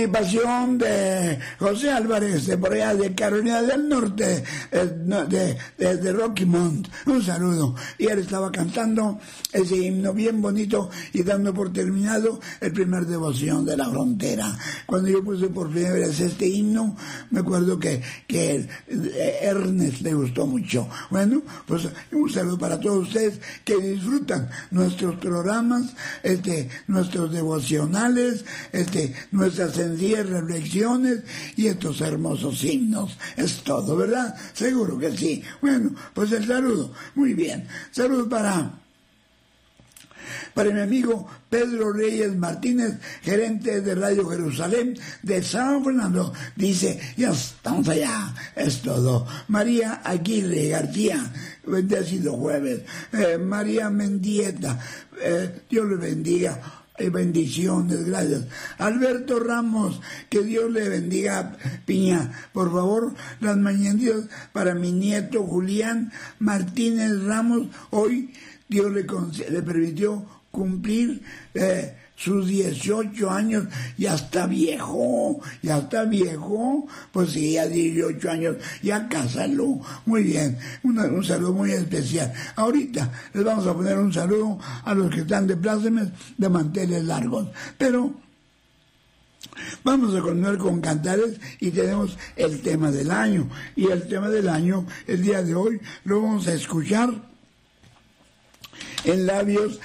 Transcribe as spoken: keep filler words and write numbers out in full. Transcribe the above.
participación de José Álvarez, de por allá de Carolina del Norte, de, de, de Rocky Mount. Un saludo. Y él estaba cantando ese himno bien bonito y dando por terminado el primer devoción de la frontera. Cuando yo puse por primera vez este himno, me acuerdo que, que Ernest le gustó mucho. Bueno, pues un saludo para todos ustedes que disfrutan nuestros programas, este, nuestros devocionales, este, nuestras sencillas reflexiones y estos hermosos himnos. Es todo, ¿verdad? Seguro que sí. Bueno, pues el saludo. Muy bien. Saludo para... para mi amigo Pedro Reyes Martínez, gerente de Radio Jerusalén de San Fernando. Dice, ya estamos allá, es todo. María Aguirre García, bendecido jueves. Eh, María Mendieta, eh, Dios le bendiga. Eh, bendiciones, gracias. Alberto Ramos, que Dios le bendiga. Piña, por favor, las mañanitas para mi nieto Julián Martínez Ramos. Hoy Dios le, le permitió cumplir eh, sus dieciocho años. Ya está viejo, ya está viejo. Pues sí, ya dieciocho años, ya cásalo. Muy bien, un, un saludo muy especial. Ahorita les vamos a poner un saludo a los que están de plácemes de manteles largos. Pero vamos a continuar con cantares y tenemos el tema del año. Y el tema del año, el día de hoy, lo vamos a escuchar en labios